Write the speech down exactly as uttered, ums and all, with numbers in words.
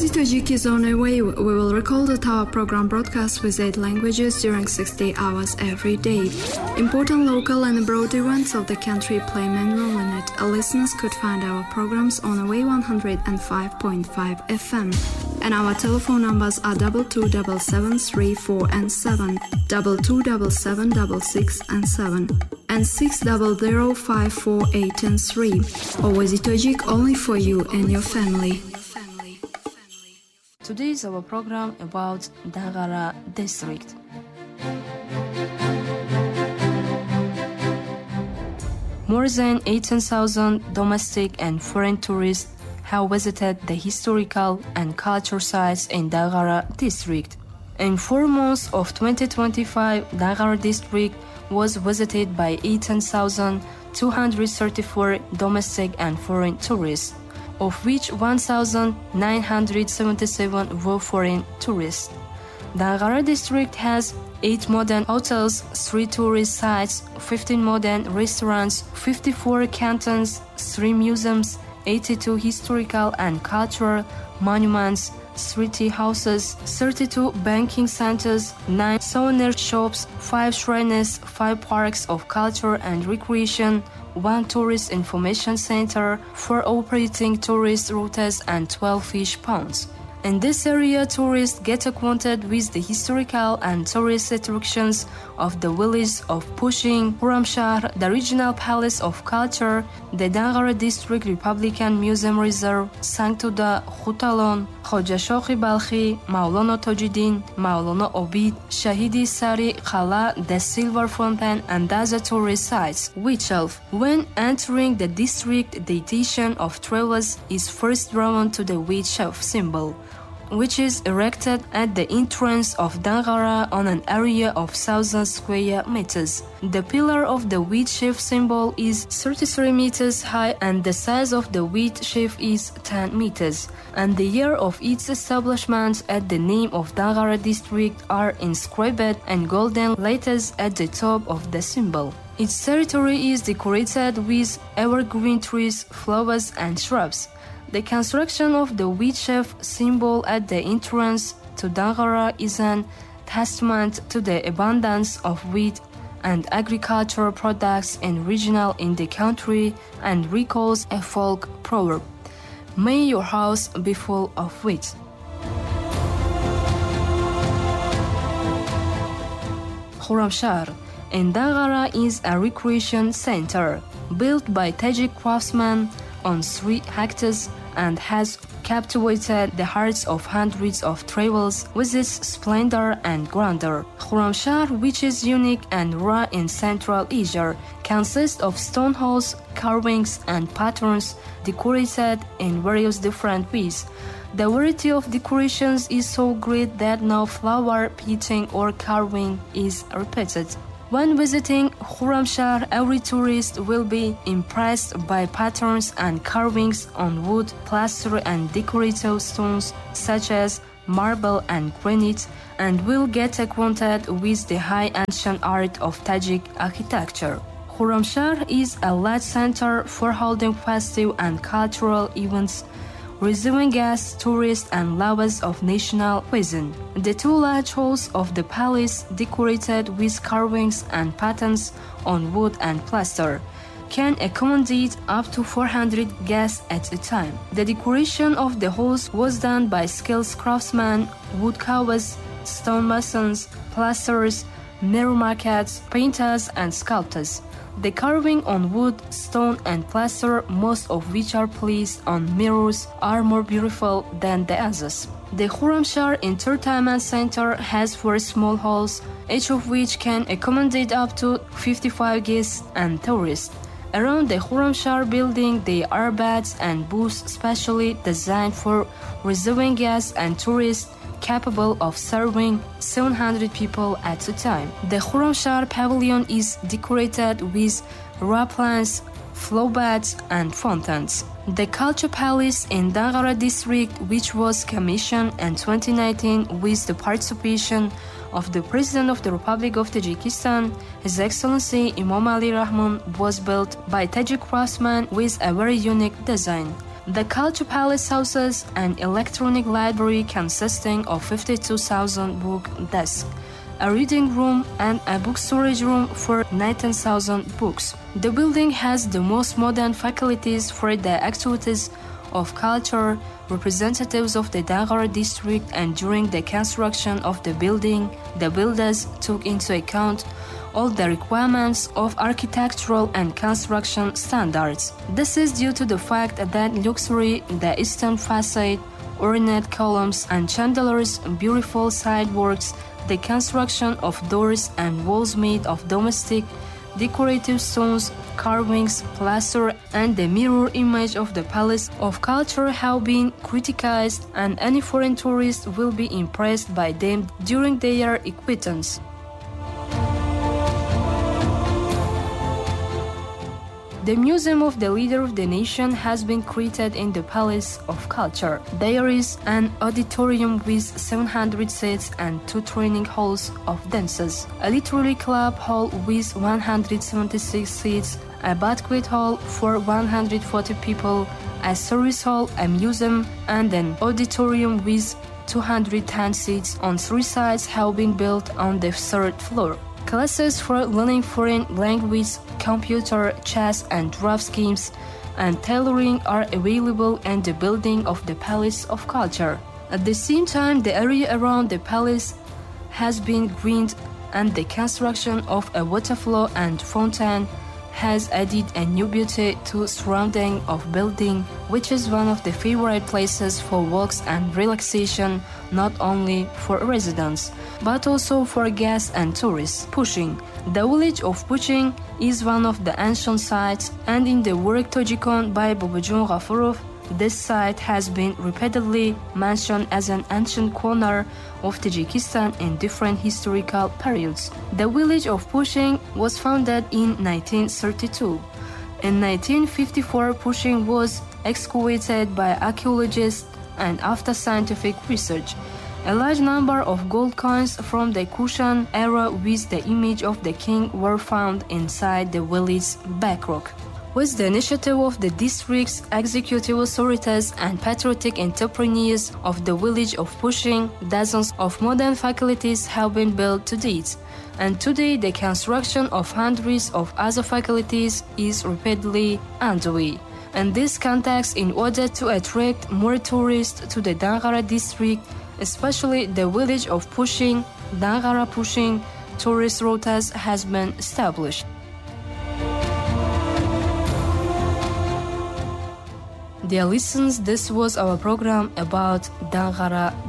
Oazy Tajik is on a way. We will recall that our program broadcasts with eight languages during sixty hours every day. Important local and abroad events of the country play main role in it. Our listeners could find our programs on A W A one oh five point five F M. And our telephone numbers are double two double seven three four and seven, double two double seven double six and seven, and six double zero five four eight and three. Oazy Tajik only for you and your family. Today is our program about Dagara district. More than eighteen thousand domestic and foreign tourists have visited the historical and cultural sites in Dagara district. In four months of twenty twenty-five, Dagara district was visited by eighteen thousand two hundred thirty-four domestic and foreign tourists, of which one thousand nine hundred seventy-seven were foreign tourists. Dagara district has eight modern hotels, three tourist sites, fifteen modern restaurants, fifty-four cantons, three museums, eighty-two historical and cultural monuments, three tea houses, thirty-two banking centers, nine souvenir shops, five shrines, five parks of culture and recreation, one tourist information center, four operating tourist routes, and twelve fish ponds. In this area, tourists get acquainted with the historical and tourist attractions of the village of Pushing, Khurramshahr, the regional palace of culture, the Dagara District Republican Museum Reserve, Sanctuda, Khutalon, Khoja Shokhi Balkhi, Maulana Tajuddin, Maulana Obid, Shahidi Sari, Khala, the Silver Fountain, and other tourist sites. Witchelf. When entering the district, the attention of travelers is first drawn to the Witchelf symbol, which is erected at the entrance of Dagara on an area of one thousand square meters. The pillar of the wheat sheaf symbol is thirty-three meters high and the size of the wheat sheaf is ten meters. And the year of its establishment at the name of Dagara district are inscribed in golden letters at the top of the symbol. Its territory is decorated with evergreen trees, flowers, and shrubs. The construction of the wheat sheaf symbol at the entrance to Dagara is an testament to the abundance of wheat and agricultural products in regional in the country and recalls a folk proverb, "May your house be full of wheat." Khurramshahr in Dagara is a recreation center built by Tajik craftsmen on three hectares and has captivated the hearts of hundreds of travelers with its splendor and grandeur. Khurramshahr, which is unique and rare in Central Asia, consists of stone halls, carvings, and patterns decorated in various different ways. The variety of decorations is so great that no flower painting or carving is repeated. When visiting Khurramshahr, every tourist will be impressed by patterns and carvings on wood, plaster, and decorative stones such as marble and granite, and will get acquainted with the high ancient art of Tajik architecture. Khurramshahr is a large center for holding festive and cultural events, receiving guests, tourists, and lovers of national cuisine. The two large halls of the palace, decorated with carvings and patterns on wood and plaster, can accommodate up to four hundred guests at a time. The decoration of the halls was done by skilled craftsmen, woodcarvers, stonemasons, plasterers, mirror makers, painters, and sculptors. The carving on wood, stone, and plaster, most of which are placed on mirrors, are more beautiful than the others. The Khurramshahr Entertainment Center has four small halls, each of which can accommodate up to fifty-five guests and tourists. Around the Khurramshahr building, there are beds and booths specially designed for receiving guests and tourists, capable of serving seven hundred people at a time. The Khurramshahr Pavilion is decorated with raw plants, flowerbeds, and fountains. The Culture Palace in Dagara district, which was commissioned in twenty nineteen with the participation of the President of the Republic of Tajikistan, His Excellency Imam Ali Rahman, was built by Tajik craftsmen with a very unique design. The Culture Palace houses an electronic library consisting of fifty-two thousand book desks, a reading room and a book storage room for nineteen thousand books. The building has the most modern facilities for the activities of culture. Representatives of the Dangara district, and during the construction of the building, the builders took into account all the requirements of architectural and construction standards. This is due to the fact that luxury, the eastern facade, ornate columns and chandeliers, beautiful sideworks, the construction of doors and walls made of domestic decorative stones, carvings, plaster, and the mirror image of the Palace of Culture have been criticized, and any foreign tourist will be impressed by them during their acquaintance. The Museum of the Leader of the Nation has been created in the Palace of Culture. There is an auditorium with seven hundred seats and two training halls of dances, a literary club hall with one hundred seventy-six seats, a banquet hall for one hundred forty people, a service hall, a museum, and an auditorium with two hundred ten seats on three sides have been built on the third floor. Classes for learning foreign language, computer, chess and draft games, and tailoring are available in the building of the Palace of Culture. At the same time, the area around the palace has been greened, and the construction of a waterfall and fountain has added a new beauty to surrounding of building, which is one of the favorite places for walks and relaxation, not only for residents, but also for guests and tourists. Pushing. The village of Pushing is one of the ancient sites, and in the work Tojikon by Babajun Ghafurov, this site has been repeatedly mentioned as an ancient corner of Tajikistan in different historical periods. The village of Pushing was founded in nineteen thirty-two. In nineteen fifty-four, Pushing was excavated by archaeologists, and after scientific research, a large number of gold coins from the Kushan era with the image of the king were found inside the village's bedrock. With the initiative of the district's executive authorities and patriotic entrepreneurs of the village of Pushing, dozens of modern facilities have been built to date, and today the construction of hundreds of other facilities is rapidly underway. In this context, in order to attract more tourists to the Dangara district, especially the village of Pushing, Dangara Pushing tourist routes has been established. Dear listeners, this was our program about Dangara